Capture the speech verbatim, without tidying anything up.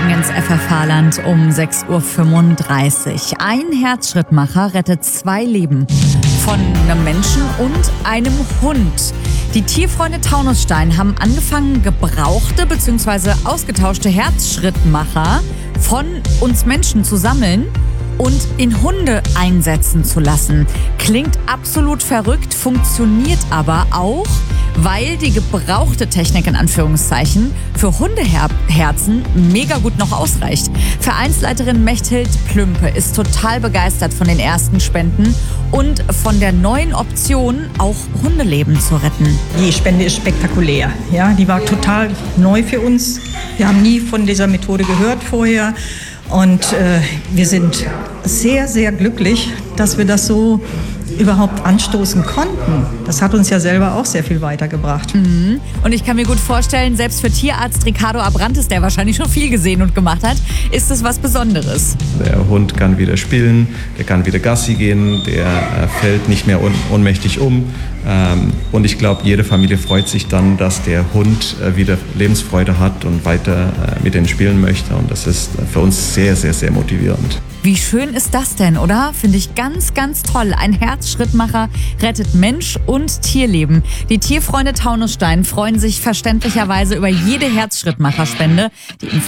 Morgen ins F F H-Land um sechs Uhr fünfunddreißig. Ein Herzschrittmacher rettet zwei Leben. Von einem Menschen und einem Hund. Die Tierfreunde Taunusstein haben angefangen, gebrauchte bzw. ausgetauschte Herzschrittmacher von uns Menschen zu sammeln und in Hunde einsetzen zu lassen. Klingt absolut verrückt, funktioniert aber auch, weil die gebrauchte Technik in Anführungszeichen für Hundeherzen mega gut noch ausreicht. Vereinsleiterin Mechthild Plümpe ist total begeistert von den ersten Spenden und von der neuen Option, auch Hundeleben zu retten. Die Spende ist spektakulär. Ja, die war total neu für uns. Wir haben nie von dieser Methode gehört vorher. Und äh, wir sind sehr, sehr glücklich, dass wir das so überhaupt anstoßen konnten. Das hat uns ja selber auch sehr viel weitergebracht. Mhm. Und ich kann mir gut vorstellen, selbst für Tierarzt Ricardo Abrantes, der wahrscheinlich schon viel gesehen und gemacht hat, ist es was Besonderes. Der Hund kann wieder spielen, der kann wieder Gassi gehen, der äh, fällt nicht mehr un- ohnmächtig um. Ähm, und ich glaube, jede Familie freut sich dann, dass der Hund äh, wieder Lebensfreude hat und weiter äh, mit denen spielen möchte. Und das ist für uns sehr, sehr, sehr motivierend. Wie schön ist das denn, oder? Finde ich ganz, ganz toll. Ein Herzschrittmacher rettet Mensch und Tierleben. Die Tierfreunde Taunusstein freuen sich verständlicherweise über jede Herzschrittmacherspende. Die Info